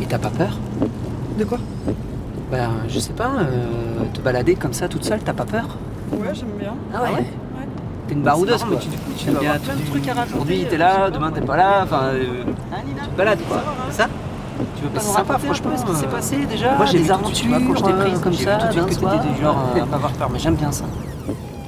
t'as pas peur? De quoi? Ben, je sais pas, te balader comme ça toute seule, t'as pas peur? Ouais, j'aime bien. Ah ouais? Ouais. T'es une baroudeuse C'est quoi. marrant, mais tu T'aimes dois bien avoir plein de trucs à raconter. Aujourd'hui t'es Je sais là, pas, demain t'es moi. pas là, enfin tu te balades quoi. Ça va, hein. C'est ça? Tu veux pas C'est nous sympa, raconter un franchement, peu ce qui s'est passé déjà? moi, j'ai des vu tout de suite, aventures tu vois, quand je t'ai prise, comme j'ai ça vu tout de suite d'un que soir. t'étais du genre à pas avoir peur, mais j'aime bien ça.